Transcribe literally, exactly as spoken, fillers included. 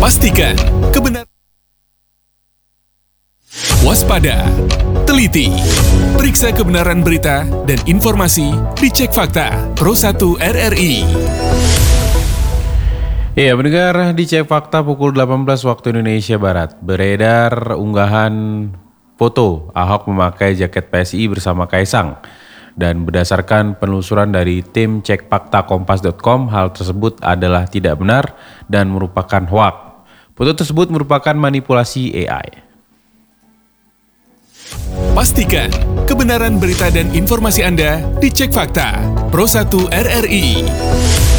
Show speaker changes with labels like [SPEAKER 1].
[SPEAKER 1] Pastikan kebenaran. Waspada, teliti, periksa kebenaran berita dan informasi di Cek Fakta Pro satu R R I.
[SPEAKER 2] Iya, pendengar, di Cek Fakta pukul delapan belas waktu Indonesia Barat beredar unggahan foto Ahok memakai jaket P S I bersama Kaisang. Dan berdasarkan penelusuran dari tim Cek Fakta Kompas dot com, hal tersebut adalah tidak benar dan merupakan hoak. Foto tersebut merupakan manipulasi A I.
[SPEAKER 1] Pastikan kebenaran berita dan informasi Anda di Cek Fakta Pro satu R R I.